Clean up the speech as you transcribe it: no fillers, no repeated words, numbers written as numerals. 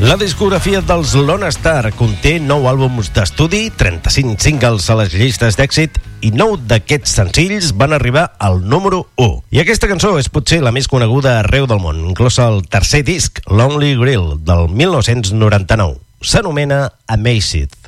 La discografia dels Lone Star conté 9 àlbums d'estudi, 35 singles a les llistes d'èxit i 9 d'aquests senzills van arribar al número 1. I aquesta cançó és potser la més coneguda arreu del món, inclòs el tercer disc, Lonely Grill, del 1999. S'anomena Amazed.